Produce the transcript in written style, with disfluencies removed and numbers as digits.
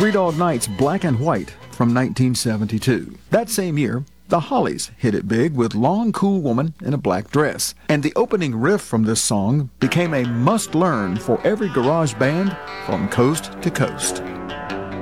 Three Dog Night's Black and White from 1972. That same year, the Hollies hit it big with Long Cool Woman in a Black Dress. And the opening riff from this song became a must-learn for every garage band from coast to coast.